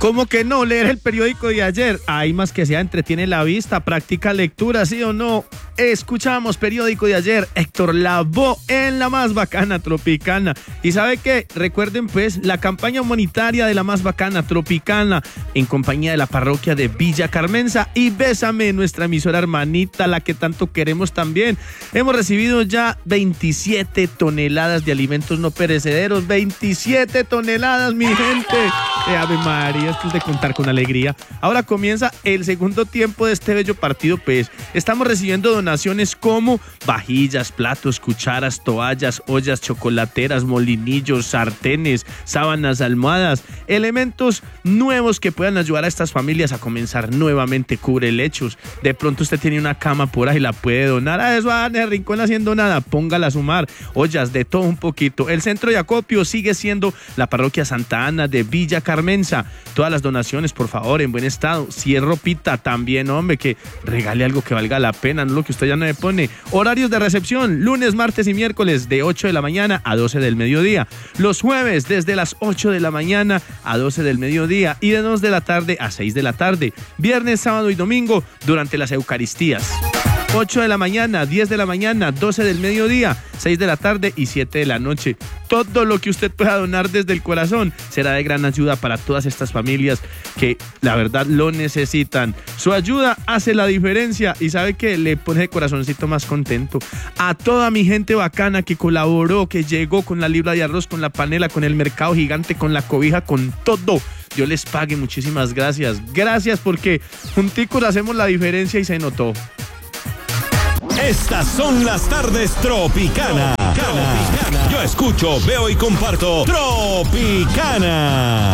¿Cómo que no? Leer el periódico de ayer. Ahí más que sea entretiene la vista, practica lectura, ¿sí o no? Escuchamos periódico de ayer, Héctor Lavoe en la más bacana Tropicana. ¿Y sabe qué? Recuerden pues la campaña humanitaria de la más bacana Tropicana en compañía de la parroquia de Villa Carmenza y Bésame, nuestra emisora hermanita, la que tanto queremos también. Hemos recibido ya 27 toneladas de alimentos no perecederos, 27 toneladas, mi gente. Ave María, esto es de contar con alegría. Ahora comienza el segundo tiempo de este bello partido, pues estamos recibiendo donaciones como vajillas, platos, cucharas, toallas, ollas chocolateras, molinillos, sartenes, sábanas, almohadas, elementos nuevos que puedan ayudar a estas familias a comenzar nuevamente cubrelechos. De pronto usted tiene una cama por ahí, la puede donar. A eso en el rincón haciendo nada, póngala a sumar. Ollas, de todo un poquito. El centro de acopio sigue siendo la parroquia Santa Ana de Villa Carmenza. Todas las donaciones, por favor, en buen estado. Si es ropita, también, hombre, que regale algo que valga la pena, no lo que usted ya no le pone. Horarios de recepción, lunes, martes y miércoles de 8 de la mañana a 12 del mediodía. Los jueves desde las 8 de la mañana a 12 del mediodía y de 2 de la tarde a 6 de la tarde. Viernes, sábado y domingo durante las Eucaristías. 8 de la mañana, 10 de la mañana, 12 del mediodía, 6 de la tarde y 7 de la noche. Todo lo que usted pueda donar desde el corazón será de gran ayuda para todas estas familias que la verdad lo necesitan. Su ayuda hace la diferencia y sabe que le pone el corazoncito más contento. A toda mi gente bacana que colaboró, que llegó con la libra de arroz, con la panela, con el mercado gigante, con la cobija, con todo. Dios les pague, muchísimas gracias. Gracias porque junticos hacemos la diferencia y se notó. Estas son las tardes Tropicana. Yo escucho, veo y comparto Tropicana.